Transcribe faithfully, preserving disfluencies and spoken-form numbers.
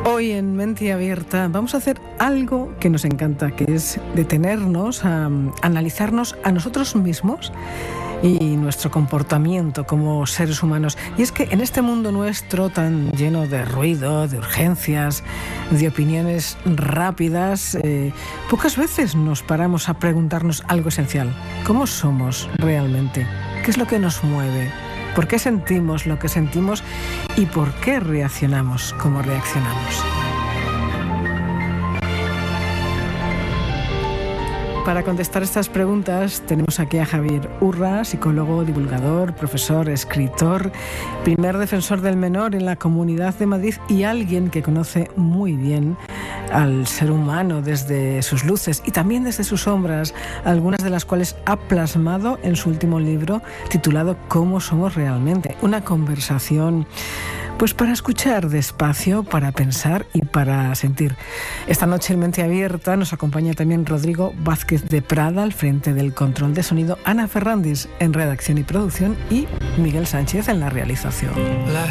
Hoy en Mente Abierta vamos a hacer algo que nos encanta, que es detenernos a, a analizarnos a nosotros mismos y nuestro comportamiento como seres humanos. Y es que en este mundo nuestro tan lleno de ruido, de urgencias, de opiniones rápidas, eh, pocas veces nos paramos a preguntarnos algo esencial. ¿Cómo somos realmente? ¿Qué es lo que nos mueve? ¿Por qué sentimos lo que sentimos? ¿Y por qué reaccionamos como reaccionamos? Para contestar estas preguntas tenemos aquí a Javier Urra, psicólogo, divulgador, profesor, escritor, primer defensor del menor en la Comunidad de Madrid y alguien que conoce muy bien al ser humano desde sus luces y también desde sus sombras, algunas de las cuales ha plasmado en su último libro titulado ¿Cómo somos realmente? Una conversación pues para escuchar despacio, para pensar y para sentir. Esta noche en Mente Abierta nos acompaña también Rodrigo Vázquez de Prada al frente del control de sonido, Ana Ferrandis en redacción y producción y Miguel Sánchez en la realización.